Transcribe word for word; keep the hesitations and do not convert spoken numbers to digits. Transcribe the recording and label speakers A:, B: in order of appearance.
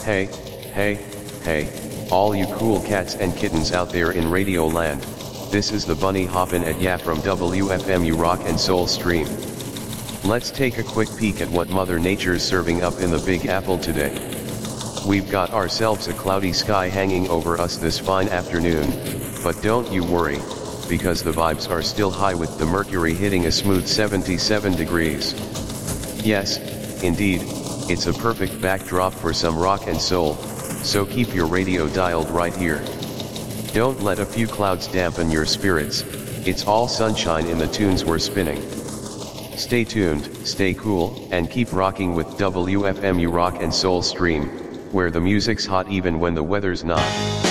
A: Hey, hey, hey, all you cool cats and kittens out there in Radio Land, this is the Bunny Hoppin' at Ya from W F M U Rock and Soul Stream. Let's take a quick peek at what Mother Nature's serving up in the Big Apple today. We've got ourselves a cloudy sky hanging over us this fine afternoon, but don't you worry, because the vibes are still high with the mercury hitting a smooth seventy-seven degrees. Yes, indeed, it's a perfect backdrop for some rock and soul, so keep your radio dialed right here. Don't let a few clouds dampen your spirits, it's all sunshine in the tunes we're spinning. Stay tuned, stay cool, and keep rocking with W F M U Rock and Soul Stream, where the music's hot even when the weather's not.